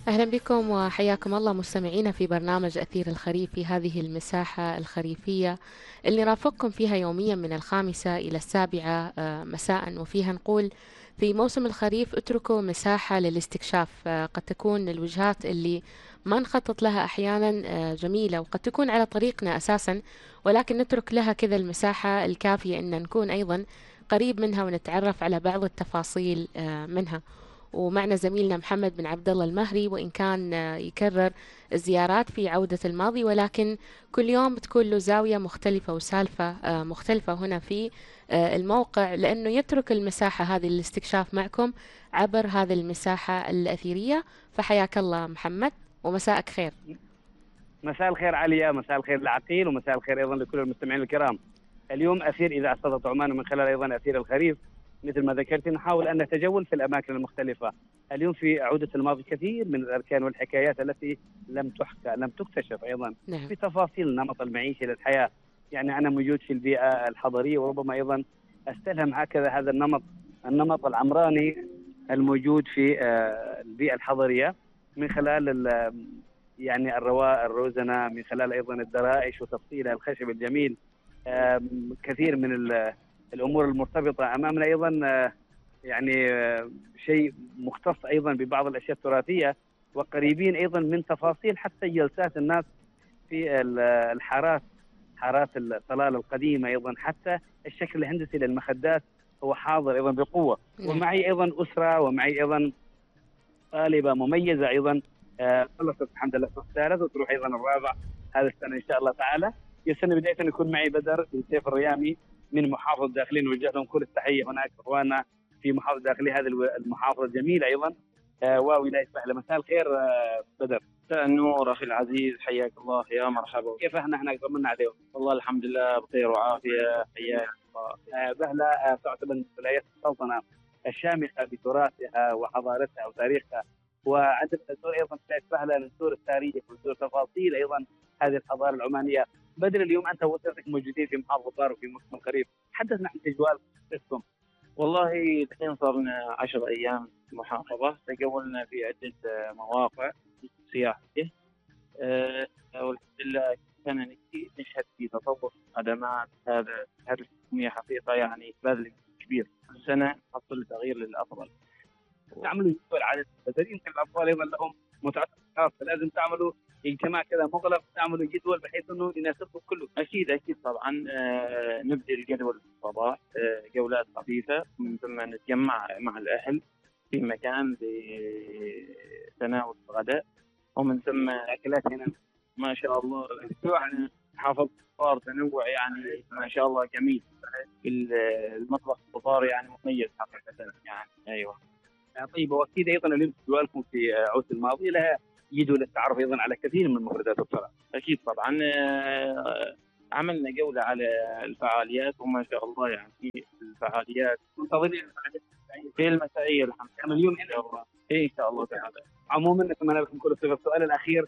أهلا بكم وحياكم الله مستمعينا في برنامج أثير الخريف في هذه المساحة الخريفية اللي نرافقكم فيها يوميا من 5 إلى 7 مساء، وفيها نقول في موسم الخريف اتركوا مساحة للاستكشاف. قد تكون الوجهات اللي ما نخطط لها أحيانا جميلة، وقد تكون على طريقنا أساسا، ولكن نترك لها كذا المساحة الكافية أن نكون أيضا قريب منها ونتعرف على بعض التفاصيل منها. ومعنا زميلنا محمد بن عبد الله المهري، وإن كان يكرر الزيارات في عودة الماضي، ولكن كل يوم بتكون له زاوية مختلفة وسالفة مختلفة هنا في الموقع، لأنه يترك المساحة هذه للاستكشاف معكم عبر هذه المساحة الأثيرية. فحياك الله محمد، ومساءك خير. مساء الخير عليا، مساء الخير العقيل، ومساء الخير ايضا لكل المستمعين الكرام. اليوم اثير اذاعه صدى عمان، ومن خلال ايضا اثير الخريف مثل ما ذكرت نحاول ان نتجول في الاماكن المختلفه. اليوم في عوده الماضي كثير من الاركان والحكايات التي لم تحكى، لم تكتشف ايضا نعم. في تفاصيل نمط المعيشه للحياه. يعني انا موجود في البيئه الحضريه، وربما ايضا استلهم هكذا هذا النمط العمراني الموجود في البيئه الحضريه، من خلال يعني الرواء الروزنة، من خلال أيضا الدرائش وتفصيلها الخشب الجميل. كثير من الأمور المرتبطة أمامنا أيضا، يعني شيء مختص أيضا ببعض الأشياء التراثية، وقريبين أيضا من تفاصيل حتى جلسات الناس في حارات الطلال القديمة. أيضا حتى الشكل الهندسي للمخدات هو حاضر أيضا بقوة. نعم. ومعي أيضا أسرة، ومعي أيضا طالبة مميزة أيضا خلصت الحمد لله الصف الثالث، وتروح أيضا الرابع هذا السنة إن شاء الله تعالى. يسن بداية أن يكون معي بدر بن سيف الريامي من محافظة الداخلية، نوجه لهم كل التحية هناك إخواننا في محافظة الداخلية، هذه المحافظة الجميلة أيضا، وولاية بحلة. مساء الخير بدر. مساء النور اخي العزيز، حياك الله، يا مرحبا. كيف احنا هناك؟ طمنا عليهم. والله الحمد لله بخير وعافيه، حياك الله. بهلة تعتبر من ولايات السلطنة الشامخة بتراثها وحضارتها وتاريخها، وعندنا نزور ايضا ولايه بهلة، نزور التاريخ ونزور تفاصيل ايضا هذه الحضاره العمانيه. بدر، اليوم انت واسرتك موجودين في محافظه طار وفي موسم الخريف، حدثنا عن تجوالكم. والله الحين صار لنا 10 ايام في المحافظه، تجولنا في عده مواقع سياحيه. والحمد لله كان نشهد في تطور خدمات هذا الحكوميه، حقيقه يعني باذل كبير السنه حصل تغيير للافضل. تعملوا جدول عدد بدر، يمكن الاطفال ايضا لهم متعه خاصه، فلازم تعملوا اجتماع كذا مغلق، تعملوا جدول بحيث انه يناسبكم كله. اكيد طبعا. نبدا الجدول في الصباح، جولات خفيفه، من ثم نتجمع مع الاهل في مكان لتناول الغداء، ومن ثم اكلات هنا ما شاء الله يعني حافظ فطار تنوع، يعني ما شاء الله جميل. في المطبخ الفطار يعني مميز حقيقه يعني. ايوه. طيب، واكيد ايضا اليوم جدولكم في عود الماضي لها جدول للتعرف ايضا على كثير من مفردات الصلاه. اكيد طبعا. عملنا جوله على الفعاليات، وما شاء الله يعني في الفعاليات منتظرين في المسائيه الحمد لله اليوم ان شاء الله. ان شاء الله تعالى. عموما نتمنى لكم كل التوفيق. السؤال الاخير،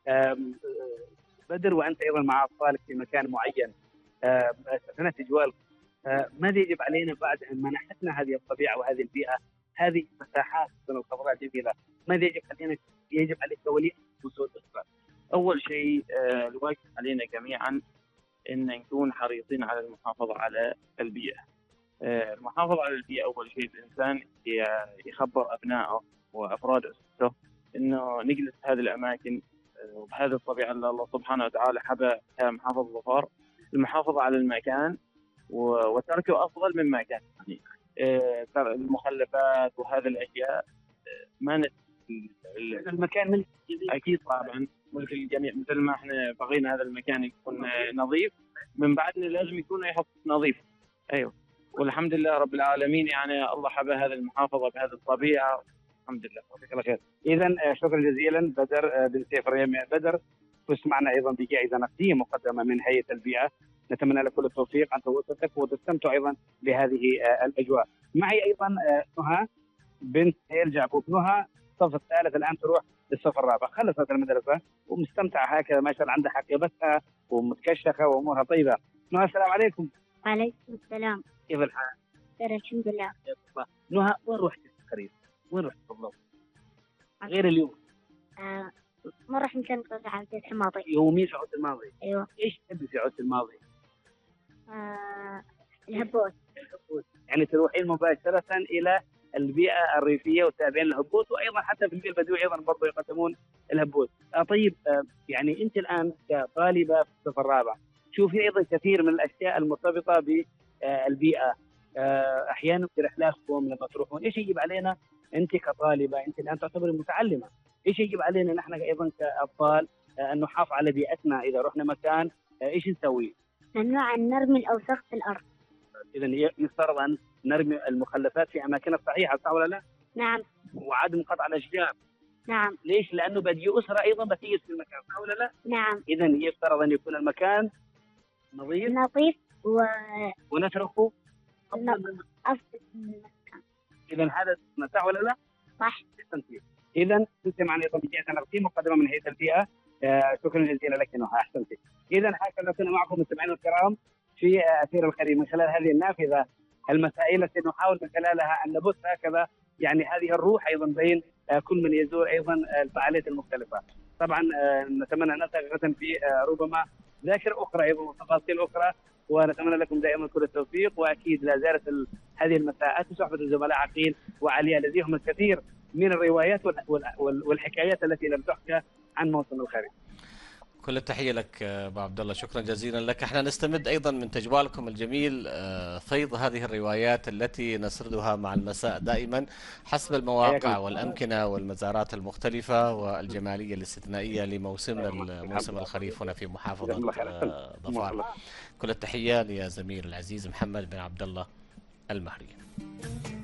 بدر، وانت ايضا مع اطفالك في مكان معين اثناء تجوال، ماذا يجب علينا بعد ان منحتنا هذه الطبيعه وهذه البيئه، هذه المساحات الخضراء الجميله، ماذا يجب عليك كولي وسود الاسره؟ اول شيء الواجب علينا جميعا ان نكون حريصين على المحافظه على البيئه. المحافظه على البيئه اول شيء الانسان يخبر ابنائه وافراد اسرته انه نجلس هذه الاماكن وبهذه الطبيعه اللي الله سبحانه وتعالى حبى محافظه ظفار. المحافظه على المكان وتركه افضل مما كان. يعني المخلفات وهذه الاشياء ما المكان ملك. اكيد طبعا ملك الجميع، مثل ما احنا بغينا هذا المكان يكون نظيف، من بعدنا لازم يكون يحط نظيف. ايوه، والحمد لله رب العالمين، يعني الله حبى هذه المحافظه بهذه الطبيعه، الحمد لله. جزاك الله خير. اذا شكرا جزيلا بدر بن سيف الريامي. بدر، فزت معنا ايضا بجائزه نقديه مقدمه من هيئه البيئه، نتمنى لك كل التوفيق انت واسرتك، وتستمتعوا ايضا بهذه الاجواء. معي ايضا نهى بنت هيل جعبوب. نهى الصف الثالث، الان تروح للصف الرابع، خلصت المدرسه ومستمتعه هكذا ما شاء الله، عندها حقيبتها ومتكشخه وامورها طيبه. نهى، السلام عليكم. وعليكم السلام. كيف الحال؟ خير الحمد لله. نهى، وين رحت في الخريف؟ وين رحت بالضبط؟ غير اليوم. يمكن نطلع على العود الماضي. يوميا في عود الماضي. أيوة. ايش تحبي في عود الماضي؟ الهبوط. يعني تروحين مباشرة إلى البيئة الريفية وتتابعين الهبوط، وأيضا حتى في البيئة البدوية أيضا برضه يقدمون الهبوط. طيب يعني أنت الآن كطالبة في الصف الرابع تشوفي أيضا كثير من الأشياء المرتبطة بالبيئة، أحيانا في رحلاتكم لما تروحون إيش يجب علينا أنت كطالبة، أنت الآن تعتبري متعلمة، إيش يجب علينا نحن أيضا كأطفال أن نحافظ على بيئتنا إذا رحنا مكان إيش نسوي؟ ممنوع أن نرمي الأوساخ في الأرض. إذا يفترض أن نرمي المخلفات في أماكنها الصحيحة، صح ولا لا؟ نعم. وعدم قطع الأشجار. نعم. ليش؟ لأنه بدي أسرة أيضا بتيجي في المكان، صح ولا لا؟ نعم. إذا يفترض أن يكون المكان نظيف ونتركه أفضل من المكان. إذا هذا صح ولا لا؟ صح. إذا أنت معنا أيضا بجهة نغطي مقدمة من هيئة البيئة. شكرا جزيلا لك نهى، أحسنتي. إذا هكذا كنا معكم مستمعينا الكرام في أثير الخريف من خلال هذه النافذة المسائل التي نحاول من خلالها أن نبث هكذا يعني هذه الروح أيضا بين كل من يزور أيضا الفعاليات المختلفة. طبعا نتمنى أن نلتقي غدا في ربما ذاكرة أخرى أيضا وتفاصيل أخرى، ونتمنى لكم دائما كل التوفيق. وأكيد لا زالت هذه المساءات بصحبة الزملاء عقيل وعليا لديهم الكثير من الروايات والحكايات التي لم تحكى عن موسم الخريف. كل التحية لك أبو عبد الله، شكرا جزيلا لك. احنا نستمد أيضا من تجوالكم الجميل فيض هذه الروايات التي نسردها مع المساء دائما حسب المواقع والأمكنة والمزارات المختلفة والجمالية الاستثنائية لموسمنا موسم الخريف هنا في محافظة ظفار. كل التحية لزميل العزيز محمد بن عبد الله المهري.